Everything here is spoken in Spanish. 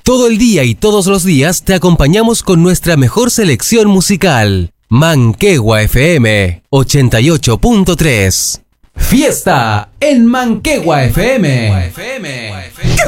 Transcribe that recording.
Todo el día y todos los días te acompañamos con nuestra mejor selección musical. Manquehue FM 88.3. Fiesta en Manquehue FM.